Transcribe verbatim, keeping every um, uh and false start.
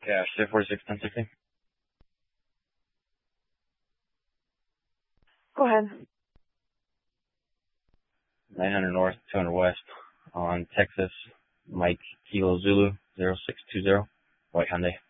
Cash, three forty-six, ten sixty. Go ahead. nine hundred North, two hundred West, on Texas, Mike Kilo Zulu, zero six two zero, white Hyundai.